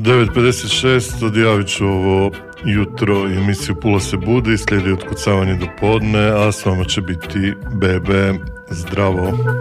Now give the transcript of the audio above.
9:56 odjavit ću ovo jutro i emisiju Pula se budi, slijedi otkucavanje do podne, a s vama će biti Bebe. Zdravo.